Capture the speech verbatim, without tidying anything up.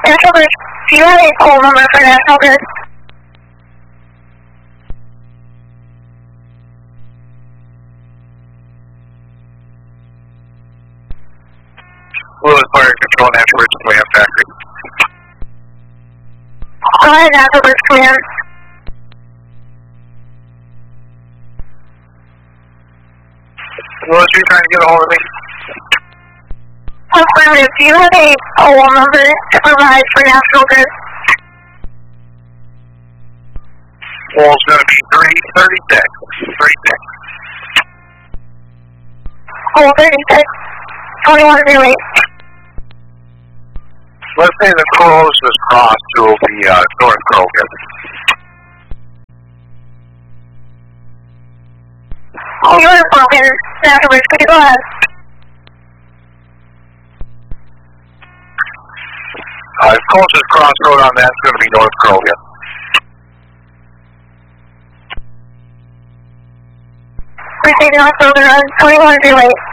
National Grid, do you have a poll number for National Grid? Lewis Fire Control, National Grid Command Factory. Go ahead, National Grid Command. Lewis, are you trying to get a hold of me? Affirmative, do you have a poll number to provide for National Grid? Poll's going to be three thirty-six. thirty-six. Poll thirty-six, twenty-one zero eight. Let's say the closest cross to will be uh, North Krogan. You are broken, National Grid, could you go ahead? Uh, the closest crossroad on that's going to be North Krogan. Receiving North Krogan, twenty-one zero eight.